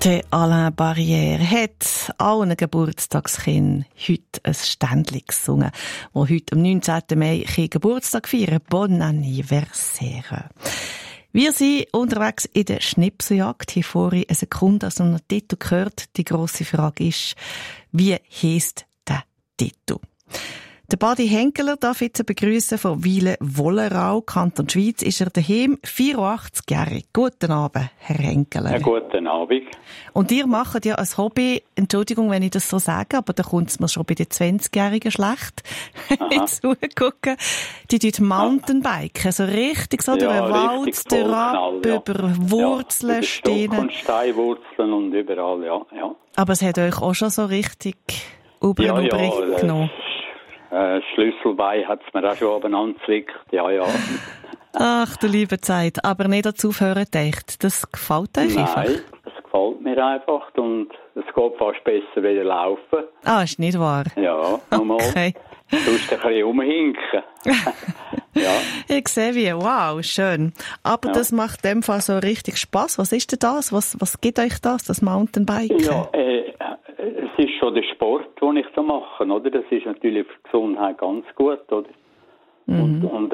Der Alain Barrière hat allen Geburtstagskindern heute ein Ständchen gesungen, wo heute am 19. Mai Geburtstag feiern. Bon anniversaire. Wir sind unterwegs in der Schnipseljagd. Hier vorhin eine Sekunde, als noch Titel gehört. Die grosse Frage ist, wie heisst der Titel? Der Badi Henkeler darf jetzt begrüßen von Wiele-Wollerau, Kanton Schweiz. Ist er daheim, 84-jährig. Guten Abend, Herr Henkeler. Ja, guten Abend. Und ihr macht ja als Hobby, Entschuldigung, wenn ich das so sage, aber da kommt es mir schon bei den 20-Jährigen schlecht, wenn ich zugucke. Die tun Mountainbiken, so richtig so durch den Wald, über Wurzeln stehen. Und Steinwurzeln und überall, ja. Aber es hat euch auch schon so richtig übrig genommen. Schlüsselbein hat es mir auch schon oben angezwickt, ja. Ach, du liebe Zeit. Aber nicht dazu aufhören gedacht. Das gefällt euch einfach? Nein, das gefällt mir einfach und es geht fast besser wieder laufen. Ah, ist nicht wahr? Ja, nochmal. Okay. Du musst ein bisschen umhinken. Ja. Ich sehe wie, wow, schön. Aber das macht in dem Fall so richtig Spass. Was ist denn das? Was gibt euch das Mountainbiken? Ja, es ist schon der Sport, den ich so mache, oder? Das ist natürlich für die Gesundheit ganz gut, oder? Mhm. Und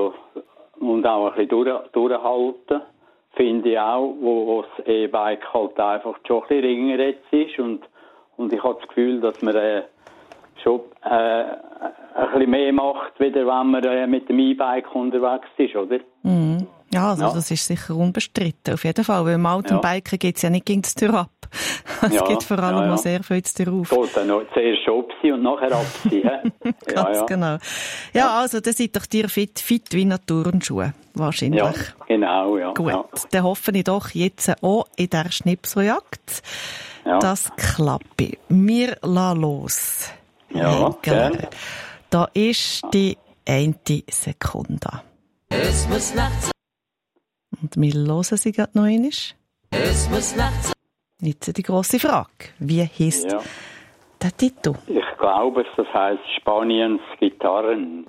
auch ein bisschen durchhalten, finde ich auch, wo das E-Bike halt einfach schon ein bisschen ringer jetzt ist und ich habe das Gefühl, dass man schon ein bisschen mehr macht, wieder wenn man mit dem E-Bike unterwegs ist, oder? Mhm. Ja, das ist sicher unbestritten, auf jeden Fall, weil im Mountainbiken geht es ja nicht gegen das Tür ab. Es geht vor allem noch sehr viel zu dir auf. Geht dann noch zuerst abziehen und nachher abziehen. Ganz genau. Ja, also, dann seid doch dir fit wie Turnschuhe, wahrscheinlich. Ja, genau, ja. Gut, dann hoffe ich doch jetzt auch in der Schnipseljagd, das klappt. Wir lassen los. Ja, gerne. Da ist die 1. Sekunde. Es muss nachts. Und wir hören sie gerade noch einmal. Es muss nachts. Jetzt die grosse Frage. Wie heisst der Titel? Ich glaube, das heisst Spaniens Gitarren.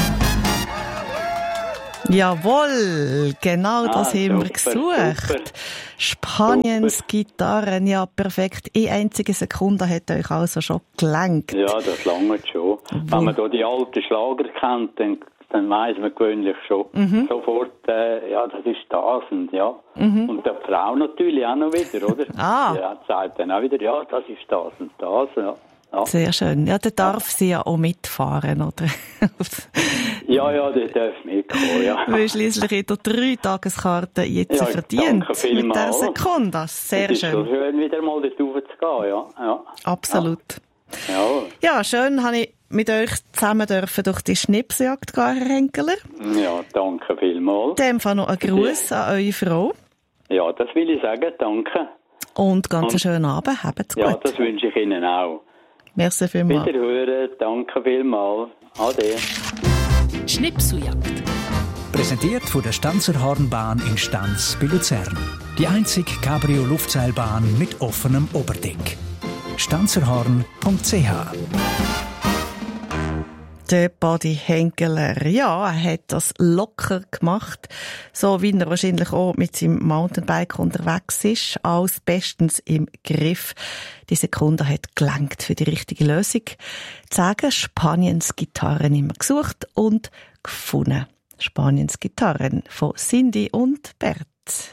Jawohl, genau das haben wir gesucht. Super. Spaniens Gitarren, ja perfekt. In einzige Sekunde hat euch also schon gelenkt. Ja, das lange schon. Wenn man da die alten Schlager kennt, dann weiss man gewöhnlich schon sofort, das ist das und Und der Frau natürlich auch noch wieder, oder? Ja, sagt dann auch wieder, das ist das und das, ja. Sehr schön. Ja, dann darf sie ja auch mitfahren, oder? Ja, die darf mitkommen, ja. Weil schliesslich hat er 3 Tageskarte jetzt verdient. Mit der Sekunde. Sehr schön. Es ist schon schön, wieder mal dort rauf zu gehen, ja. Absolut. Ja, schön habe ich mit euch zusammen durch die Schnipseljagd gehen, Herr Henkeler. Ja, danke vielmals. In dem Fall noch einen Gruß an eure Frau. Ja, das will ich sagen, danke. Und ganz einen schönen Abend, habt's gut. Ja, das wünsche ich Ihnen auch. Merci vielmals. Wiederhören, danke vielmals. Ade. Schnipseljagd. Präsentiert von der Stanzer Hornbahn in Stanz bei Luzern. Die einzige Cabrio-Luftseilbahn mit offenem Oberdeck. stanzerhorn.ch. Der Badi Henkeler, er hat das locker gemacht, so wie er wahrscheinlich auch mit seinem Mountainbike unterwegs ist, alles bestens im Griff. Die Sekunde hat gelangt für die richtige Lösung. Zu sagen, Spaniens Gitarren immer gesucht und gefunden. Spaniens Gitarren von Cindy und Bert.